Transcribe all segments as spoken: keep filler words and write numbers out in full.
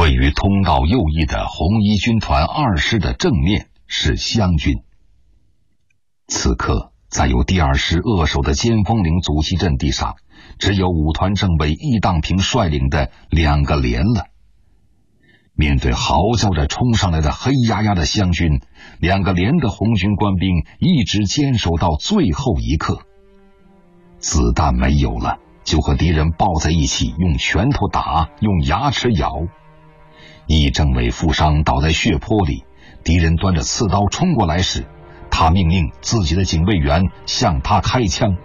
位于通道右翼的红一军团二师的正面是湘军。此刻在由第二师扼守的尖峰岭阻击阵地上，只有五团政委易当平率领的两个连了。面对嚎叫着冲上来的黑压压的湘军，两个连的红军官兵一直坚守到最后一刻。子弹没有了，就和敌人抱在一起，用拳头打，用牙齿咬。易政委负伤倒在血泊里，敌人端着刺刀冲过来时，他命令自己的警卫员向他开枪。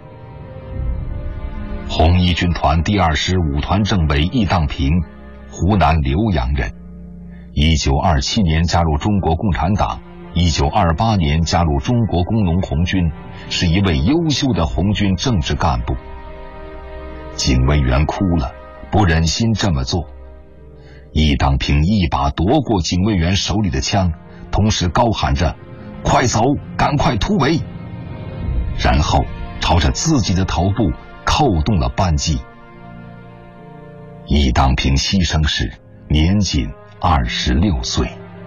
红一军团第二师五团政委易当平，湖南浏阳人，一九二七年加入中国共产党，一九二八年加入中国工农红军，是一位优秀的红军政治干部。警卫员哭了，不忍心这么做。易当平一把夺过警卫员手里的枪，同时高喊着：“快走，赶快突围！”然后朝着自己的头部扣动了扳机。易当平牺牲时年仅二十六岁。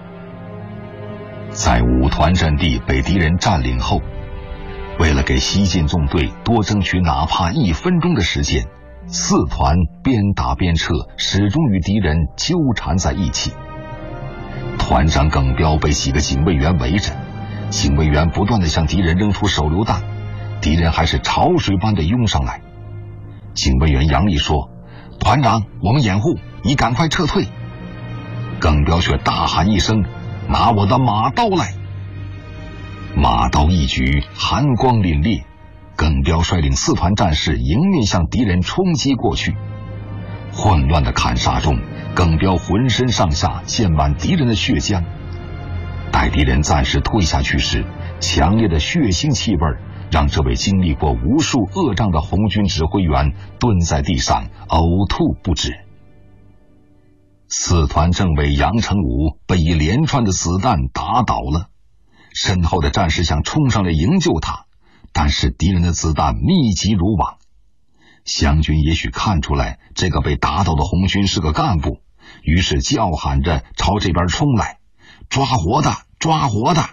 在五团阵地被敌人占领后，为了给西进纵队多争取哪怕一分钟的时间，四团边打边撤，始终与敌人纠缠在一起。团长耿彪被几个警卫员围着，警卫员不断地向敌人扔出手榴弹，敌人还是潮水般地涌上来。警卫员杨丽说：“团长，我们掩护，你赶快撤退。”耿彪却大喊一声：“拿我的马刀来！”马刀一举，寒光凛冽。耿彪率领四团战士迎面向敌人冲击过去。混乱的砍杀中，耿彪浑身上下溅满敌人的血浆。待敌人暂时退下去时，强烈的血腥气味让这位经历过无数恶仗的红军指挥员蹲在地上呕吐不止。四团政委杨成武被一连串的子弹打倒了，身后的战士想冲上来营救他，但是敌人的子弹密集如网。湘军也许看出来这个被打倒的红军是个干部，于是叫喊着朝这边冲来：“抓活的，抓活的！”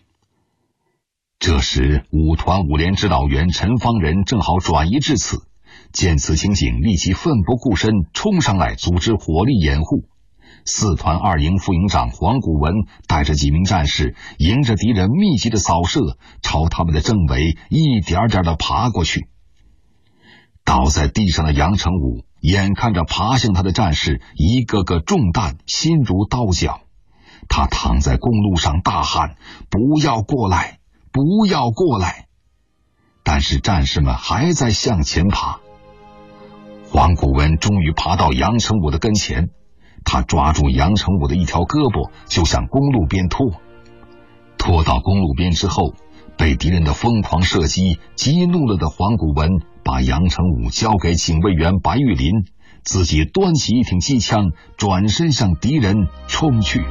这时五团五连指导员陈方仁正好转移至此，见此情景，立即奋不顾身冲上来组织火力掩护。四团二营副营长黄古文带着几名战士，迎着敌人密集的扫射，朝他们的政委一点点地爬过去。倒在地上的杨成武眼看着爬向他的战士一个个中弹，心如刀绞。他躺在公路上大喊：“不要过来，不要过来！”但是战士们还在向前爬。黄古文终于爬到杨成武的跟前，他抓住杨成武的一条胳膊，就向公路边拖。拖到公路边之后，被敌人的疯狂射击激怒了的黄古文把杨成武交给警卫员白玉林，自己端起一挺机枪，转身向敌人冲去。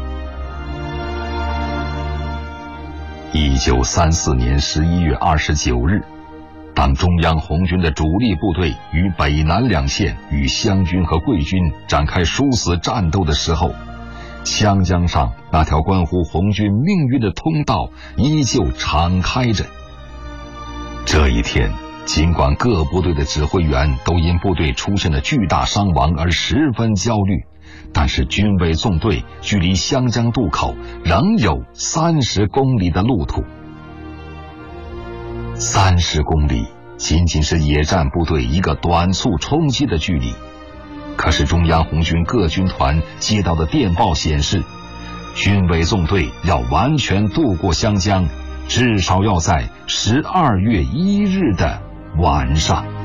一九三四年十一月二十九日，当中央红军的主力部队于北南两线与湘军和桂军展开殊死战斗的时候，湘江上那条关乎红军命运的通道依旧敞开着。这一天，尽管各部队的指挥员都因部队出现了巨大伤亡而十分焦虑，但是军委纵队距离湘江渡口仍有三十公里的路途。三十公里仅仅是野战部队一个短促冲击的距离，可是中央红军各军团接到的电报显示，军委纵队要完全渡过湘江，至少要在十二月一日的晚上。